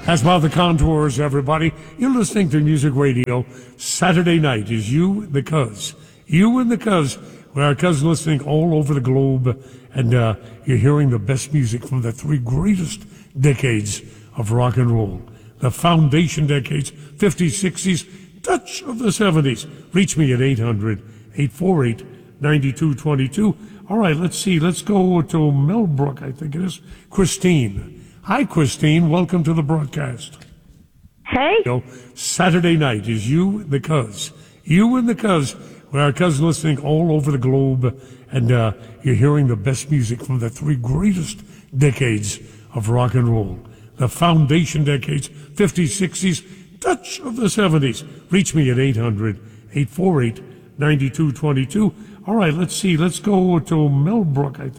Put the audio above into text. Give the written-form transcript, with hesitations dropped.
As about the contours, everybody. You're listening to Music Radio. Saturday night is You and the Cuz. You and the Cuz. With our cuz listening all over the globe. And you're hearing the best music from the three greatest decades of rock and roll. The foundation decades, 50s, 60s, touch of the 70s. Reach me at 800-848-9222. All right, let's see. Let's go to Melbrook, I think it is. Christine. Hi, Christine. Welcome to the broadcast. Hey. Saturday night is You and the Cuz. You and the Cuz. With our cuz listening all over the globe. And you're hearing the best music from the three greatest decades of rock and roll. The foundation decades, 50s, 60s, touch of the 70s. Reach me at 800-848-9222. All right, let's see. Let's go to Melbrook, I think.